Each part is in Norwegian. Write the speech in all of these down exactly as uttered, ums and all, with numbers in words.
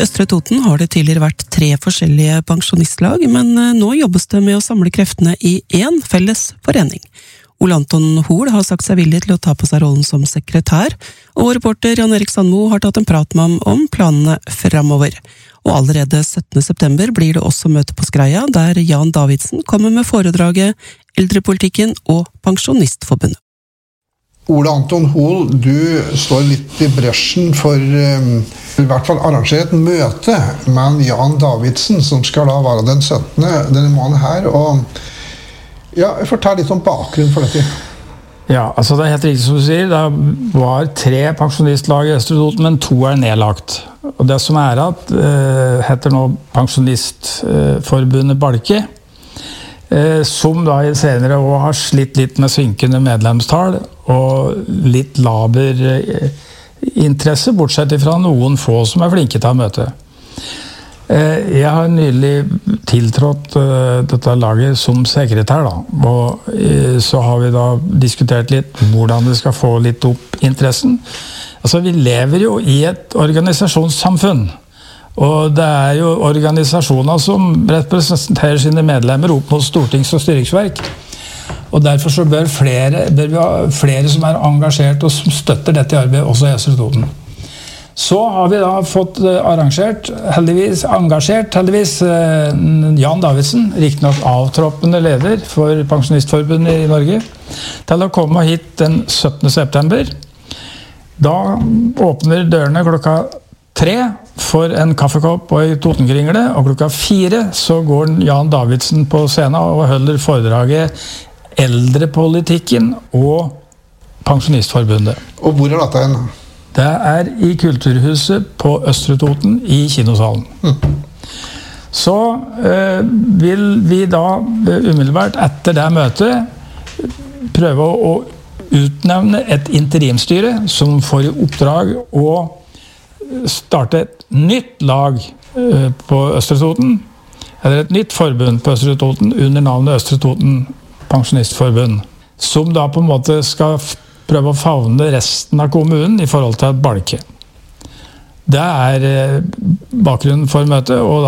Østre Toten har det tidligere vært tre forskjellige pensjonistlag, men nå jobbes det med å samle kreftene i én felles forening. Ole Anton Hoel har sagt seg villig til å ta på seg rollen som sekretær, og reporter Jan Erik Sandmo har tatt en prat med ham om planene fremover. Og allerede syttende september blir det også møte på Skreia, der Jan Davidsen kommer med foredraget Eldrepolitikken og Pensjonistforbundet. Ole Anton Hoel, du står litt i bresjen for um, i hvert fall arrangere et møte med Jan Davidsen, som skal da være den syttende denne måneden her. Og ja, fortell litt om bakgrunnen for dette. Ja, altså det er helt riktig som du sier. Det var tre pensjonistlag i Østre Toten, men to er nedlagt. Og det som er at, uh, heter nå Pensjonistforbundet Balke, som da i senere år har slitt litt med synkende medlemstall og litt laber interesse, bortsett fra noen få som er flinke til å møte. Jeg har nylig tiltrådt dette laget som sekretær, da, og så har vi da diskutert litt hvordan vi skal få litt opp interessen. Altså, vi lever jo i et organisasjonssamfunn. Og det er jo organisasjoner som representerer sine medlemmer opp mot stortings- og styringsverk. Og derfor så bør, flere, bør vi ha flere som er engasjert og som støtter dette arbeidet også i Østre Toten. Så har vi da fått arrangert, heldigvis, engasjert heldigvis, Jan Davidsen, riktig nok avtroppende leder for Pensjonistforbundet i Norge, til å komme hit den syttende september. Da åpner dørene klokka tre for en kaffekopp og en Totengringle, og klokka fire så går Jan Davidsen på scenen og holder foredraget Eldrepolitikken og Pensjonistforbundet. Og hvor er dette hen? Det er i Kulturhuset på Østre Toten i kinosalen. Mm. Så øh, vil vi da umiddelbart etter det møtet prøve å utnevne et interimstyre som får i oppdrag å starte et nytt lag på Østre Toten, eller et nytt forbund på Østre Toten under navnet Østre Toten Pensjonistforbund, som da på en måte skal prøve å favne resten av kommunen i forhold til et balke. Det er bakgrunnen for møtet, og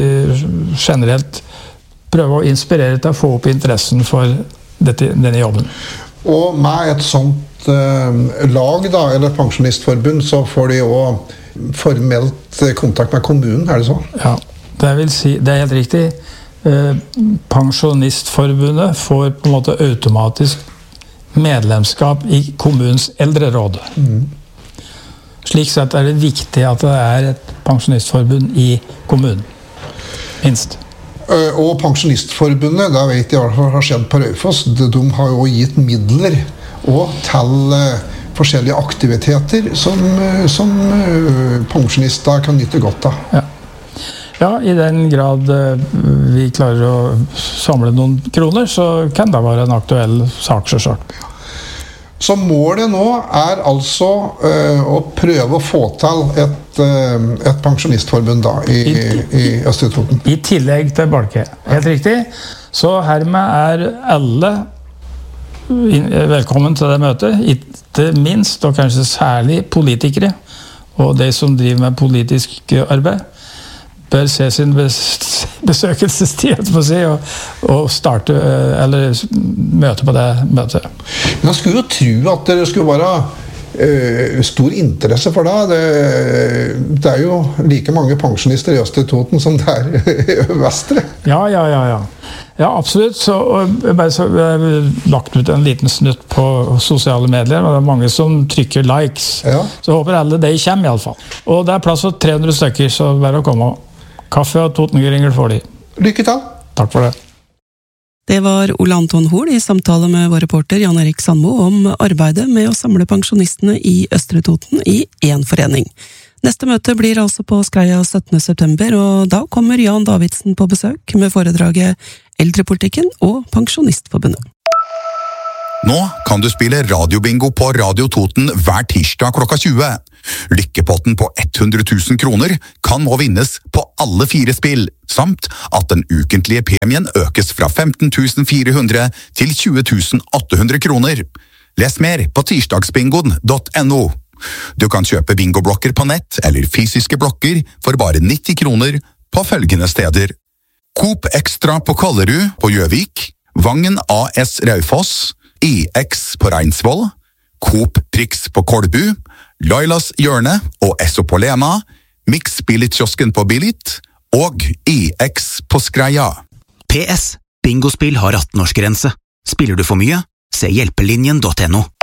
da generelt prøve å inspirere til å få opp interessen for dette, denne jobben. Og med et sånt eh, lag da, eller pensjonistforbund, så får de også formelt kontakt med kommunen, er det så? Ja, det vil si, det er helt riktig. Eh, Pensjonistforbundet får på en måte automatisk medlemskap i kommunens eldreråd. Mm. Slik sett er det viktig at det er et pensjonistforbund i kommunen, minst. Og Pensjonistforbundet, da vet jeg i hvert fall har skjedd på Raufoss, de har jo gitt midler og til forskjellige aktiviteter som, som pensjonister kan nytte godt av. Ja. ja, i den grad vi klarer å samle noen kroner, så kan det være en aktuell sak, selvsagt. Så målet nå er altså uh, å prøve å få til et, uh, et pensjonistforbund da, i, I, i Østre Toten. I tillegg til Balke. Helt riktig. Så hermed er alle velkommen til det møtet. Ikke minst, og kanskje særlig politikere, og de som driver med politisk arbeid, bør se sin bes- besøkelsestid på si, og, og starte, eller møte på det møtet. Men jeg skulle jo tro at det skulle være uh, stor interesse for det. det. Det er jo like mange pensjonister i Østre Toten som det er i Vestre. Ja, ja, ja, ja. Ja, absolutt. Så, og, bare så, jeg har lagt ut en liten snutt på sosiale medier, og det er mange som trykker likes. Ja. Så jeg håper alle de kommer i alle fall. Og det er plass for tre hundre stykker, så bare å komme. Kaffe og Totengringer får de. Lykke til! Takk for det. Det var Ole Anton Hoel i samtale med vår reporter Jan Erik Sandmo om arbeidet med å samle pensjonistene i Østre Toten i én forening. Neste møte blir altså på Skreia syttende september, og da kommer Jan Davidsen på besøk med foredraget Eldrepolitikken og Pensjonistforbundet. Nå kan du spille radiobingo på Radio Toten hver tirsdag klokka tjue. Lykkepotten på hundre tusen kroner kan nå vinnes på alle fire spill, samt at den ukentlige premien økes fra femten tusen fire hundre til tjue tusen åtte hundre kroner. Les mer på tirsdagsbingoen punktum no. Du kan kjøpe bingoblokker på nett eller fysiske blokker for bare nitti kroner på følgende steder. Coop Extra på Kollerud på Gjøvik, Vangen A S Raufoss, I X på Reinsvoll, Coop Prix på Kolbu, Lailas Hjørne og Esso på Lena, Mix Billit-kiosken på Billit og I X på Skreia. P S. Bingospill har atten-årsgrense. Spiller du for mye? Se hjelpelinjen punktum no.